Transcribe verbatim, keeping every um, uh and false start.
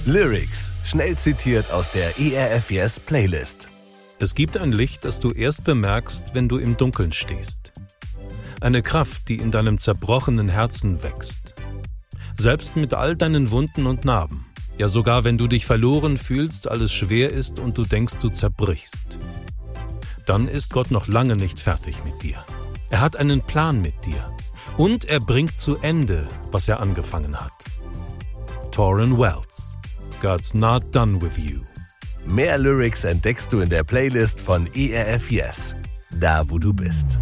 Lyrics, schnell zitiert aus der E R F Yes Playlist. Es gibt ein Licht, das du erst bemerkst, wenn du im Dunkeln stehst. Eine Kraft, die in deinem zerbrochenen Herzen wächst. Selbst mit all deinen Wunden und Narben. Ja, sogar wenn du dich verloren fühlst, alles schwer ist und du denkst, du zerbrichst. Dann ist Gott noch lange nicht fertig mit dir. Er hat einen Plan mit dir. Und er bringt zu Ende, was er angefangen hat. Tauren Wells. God's not done with you. Mehr Lyrics entdeckst du in der Playlist von E R F Yes. Da, wo du bist.